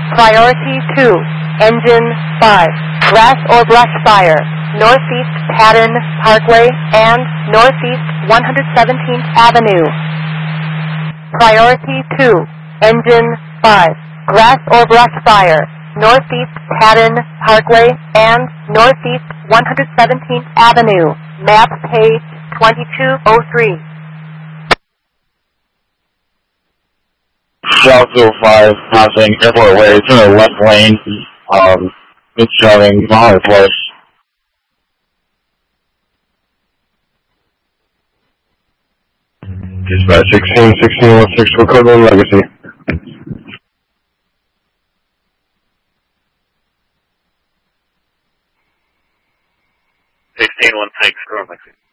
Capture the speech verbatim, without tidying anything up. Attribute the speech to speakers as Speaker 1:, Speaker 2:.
Speaker 1: Priority two, engine five, grass or brush fire, Northeast Patton Parkway and Northeast one hundred seventeenth Avenue. Priority two, engine five, grass or brush fire, Northeast Patton Parkway and Northeast one hundred seventeenth Avenue. Map page twenty-two oh three.
Speaker 2: South oh five passing Airport Way, it's in the left lane. Um, it's showing Mahler Place. Dispatch sixteen sixteen one six for Cleveland Legacy.
Speaker 3: sixteen one six, Cleveland Legacy.